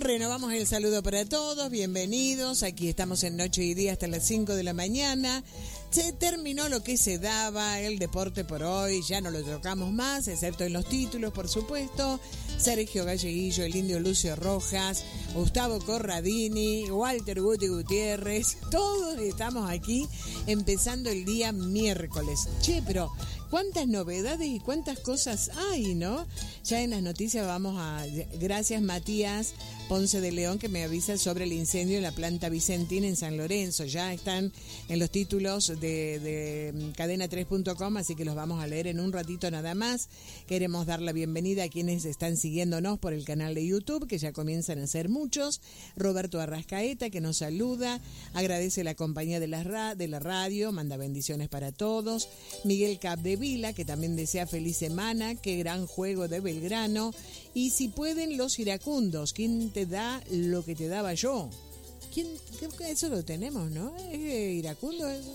Renovamos el saludo para todos, bienvenidos, aquí estamos en Noche y Día hasta las 5 de la mañana. Se terminó lo que se daba, el deporte por hoy, ya no lo tocamos más, excepto en los títulos, por supuesto. Sergio Galleguillo, el Indio Lucio Rojas, Gustavo Corradini, Walter Guti Gutiérrez, todos estamos aquí empezando el día miércoles. Che, pero cuántas novedades y cuántas cosas hay, ¿no? Ya en las noticias vamos a... Gracias, Matías Ponce de León, que me avisa sobre el incendio en la planta Vicentín en San Lorenzo. Ya están en los títulos de cadena3.com, así que los vamos a leer en un ratito nada más. Queremos dar la bienvenida a quienes están siguiéndonos por el canal de YouTube, que ya comienzan a ser muchos. Roberto Arrascaeta, que nos saluda, agradece la compañía de la radio, manda bendiciones para todos. Miguel Capdevila, que también desea feliz semana, qué gran juego de Belgrano. Y si pueden los iracundos, ¿quién te da lo que te daba yo? ¿Quién? Creo que eso lo tenemos, ¿no? ¿Es iracundo eso?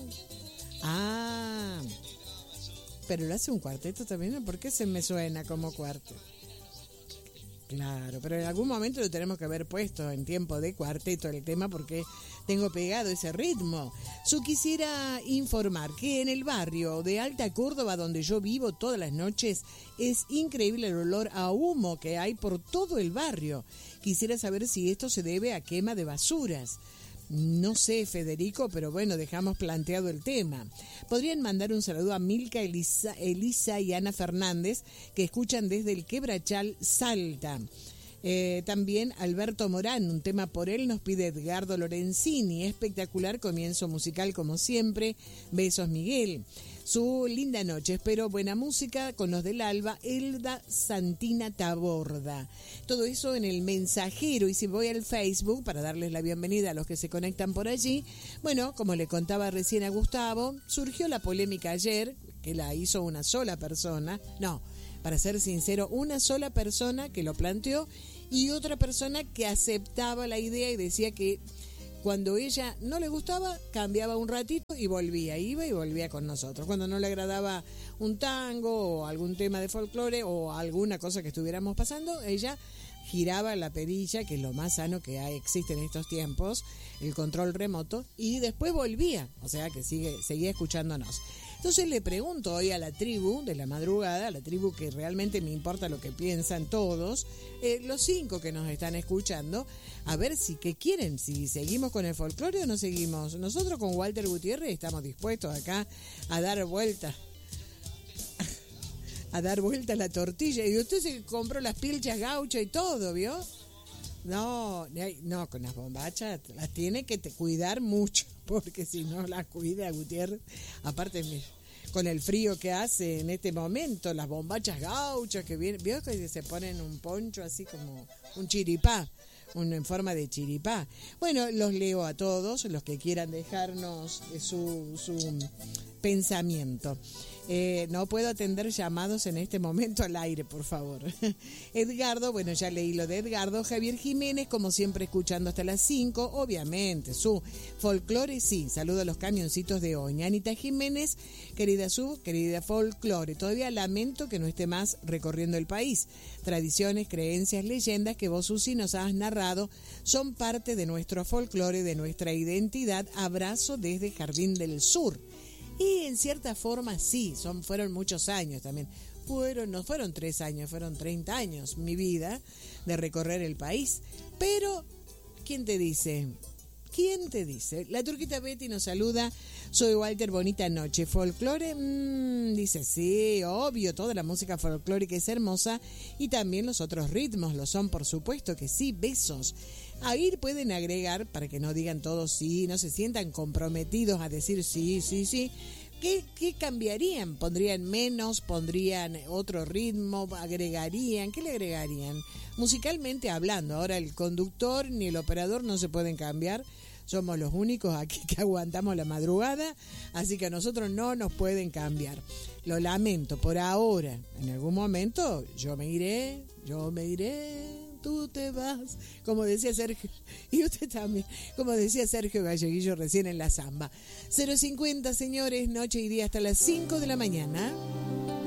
Ah, pero lo hace un cuarteto también, ¿no? ¿Por qué se me suena como cuarteto? Claro, pero en algún momento lo tenemos que haber puesto en tiempo de cuarteto el tema porque tengo pegado ese ritmo. Yo quisiera informar que en el barrio de Alta Córdoba, donde yo vivo todas las noches, es increíble el olor a humo que hay por todo el barrio. Quisiera saber si esto se debe a quema de basuras. No sé, Federico, pero bueno, dejamos planteado el tema. Podrían mandar un saludo a Milka, Elisa y Ana Fernández, que escuchan desde el Quebrachal, Salta. También Alberto Morán, un tema por él, nos pide Edgardo Lorenzini. Espectacular comienzo musical como siempre. Besos, Miguel. Su linda noche, espero buena música con los del Alba, Elda Santina Taborda. Todo eso en el mensajero, y si voy al Facebook para darles la bienvenida a los que se conectan por allí, bueno, como le contaba recién a Gustavo, surgió la polémica ayer, que la hizo una sola persona, no, para ser sincero, una sola persona que lo planteó y otra persona que aceptaba la idea y decía que cuando ella no le gustaba, cambiaba un ratito y volvía, iba y volvía con nosotros. Cuando no le agradaba un tango o algún tema de folclore o alguna cosa que estuviéramos pasando, ella giraba la perilla, que es lo más sano que existe en estos tiempos, el control remoto, y después volvía, o sea que seguía escuchándonos. Entonces le pregunto hoy a la tribu de la madrugada, a la tribu que realmente me importa lo que piensan todos, los 5 que nos están escuchando, a ver qué quieren, si seguimos con el folclore o no seguimos. Nosotros con Walter Gutiérrez estamos dispuestos acá a dar vuelta la tortilla. Y usted se compró las pilchas gauchas y todo, ¿vio? No, con las bombachas las tiene que cuidar mucho, porque si no las cuida Gutiérrez, aparte con el frío que hace en este momento, las bombachas gauchas que vienen, ¿vio que se ponen un poncho así como un chiripá? En forma de chiripá. Bueno, los leo a todos, los que quieran dejarnos su pensamiento. No puedo atender llamados en este momento al aire, por favor. Edgardo, bueno, ya leí lo de Edgardo. Javier Jiménez, como siempre, escuchando hasta las 5, obviamente. Su folclore, sí. Saludo a los camioncitos de hoy. Anita Jiménez, querida folclore. Todavía lamento que no esté más recorriendo el país. Tradiciones, creencias, leyendas que vos, Susi, nos has narrado son parte de nuestro folclore, de nuestra identidad. Abrazo desde Jardín del Sur. Y en cierta forma sí, fueron muchos años también. No fueron 3 años, fueron 30 años mi vida de recorrer el país. Pero, ¿quién te dice? La Turquita Betty nos saluda. Soy Walter, bonita noche. ¿Folclore? Dice, sí, obvio, toda la música folclórica es hermosa y también los otros ritmos lo son, por supuesto que sí. Besos. Ahí pueden agregar, para que no digan todos sí, no se sientan comprometidos a decir sí. ¿Qué cambiarían? ¿Pondrían menos? ¿Pondrían otro ritmo? ¿Agregarían? ¿Qué le agregarían? Musicalmente hablando, ahora el conductor ni el operador no se pueden cambiar. Somos los únicos aquí que aguantamos la madrugada, así que a nosotros no nos pueden cambiar. Lo lamento, por ahora. En algún momento yo me iré, tú te vas, como decía Sergio, y usted también, como decía Sergio Galleguillo recién en la samba. 050, señores, noche y día hasta las 5 de la mañana.